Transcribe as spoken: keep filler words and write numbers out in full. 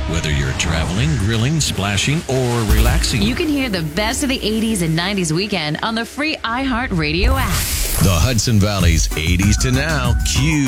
Whether you're traveling, grilling, splashing, or relaxing, You can hear the best of the eighties and nineties weekend on the free iHeartRadio app. the Hudson Valley's eighties to now Q